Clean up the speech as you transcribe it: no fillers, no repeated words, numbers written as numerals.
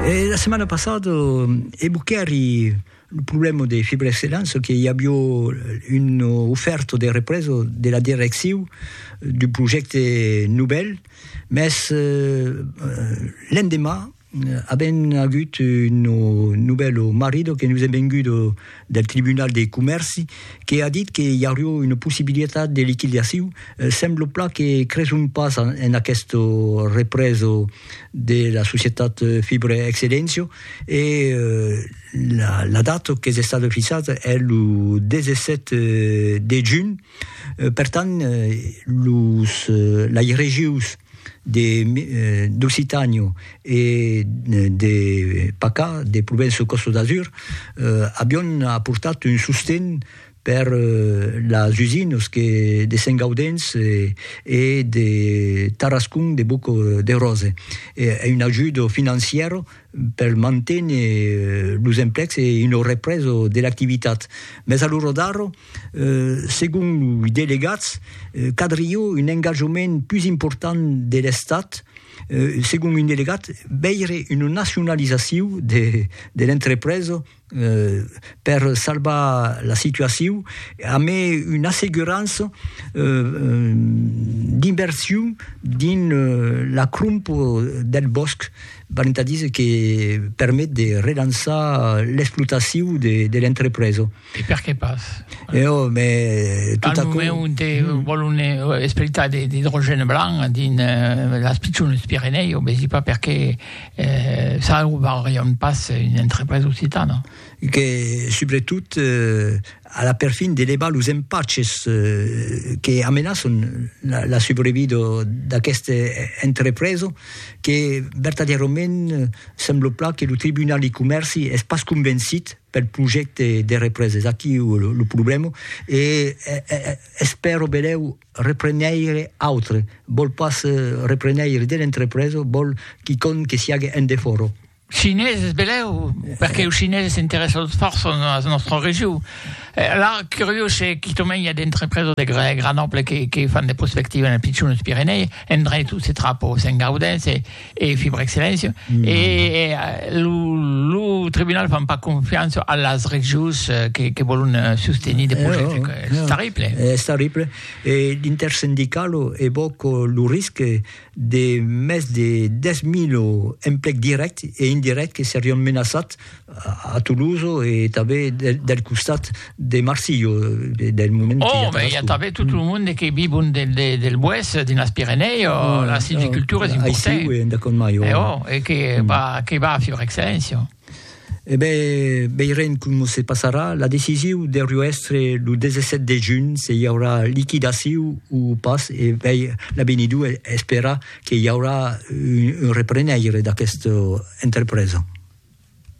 E la settimana passata evochiamo il problema dei Fibre Excellence, che abbiamo un'offerta di ripresa della direzione del progetto Nobel, ma l'endemà abbiamo avuto un nuovo marito che ci è venuto dal Tribunale dei Commerci, che ha detto che ci avrà una possibilità di liquidazione. Sembra che cresce un passo in questo ripreso della società Fibre Excellence e la data che è stata fissata è il 17 di giugno. Pertanto la regione d'Occitania e di PACA, di Provenza Costa d'Azur, abbiamo apportato un sostegno per le usine di Saint-Gaudens e di Tarascon, di Bocco de Rose. È un aiuto finanziario per mantenere gli impieghi e una ripresa dell'attività. Ma a loro dare, secondo i delegati, cadrio un engagement più importante dell'Estat, secondo un delegato, avere una nazionalizzazione dell'impresa per salvare la situazione, a me un'assicuranza d'inversione nella crumpo del bosco, che permette di rilanciare l'esplotazione dell'impresa. E perché passa? Al momento vuole un'esperienza di idrogeno bianco nella spiccione Pirenei, ma si pas perché ça va un passo in un'impresa occitana. Che soprattutto alla perfine delle gli impatti che amenazzano la sopravvivenza da queste imprese, che veramente sembra che il Tribunale di Commerci è pas convinto per il progetto di ripresa. È qui il problema e spero che riprendere altre, vuol pas riprendere delle imprese, vuol che sia un deforo. Cinese, perché i cinesi si interessano forse alla nostra regione. Là, curioso è che il y a des entreprises de Grenoble che fanno le prospettive nel piccolo Pirenei, andrei tutti troppo Saint-Gaudens e Fibre Excellence, e il tribunale fa un po' confianza alle regioni che vogliono sostenere i progetti. È terribile. È terribile. E l'intersindicale evoca il rischio di més de 10.000 impieghi diretti e indiretti che saranno menacati a Toulouse e també del costat de Marsillo del momento. Ma il y a també tutto il mondo che vive del West, della Pirenei, la silvicoltura è importante. E che va a Fibre Excellence. Veurem com se passarà. La decisió deu essere il 17 de juny, se hi haurà liquidació o pas, e la venidura espera que hi haurà un reprenere d'aquesta empresa.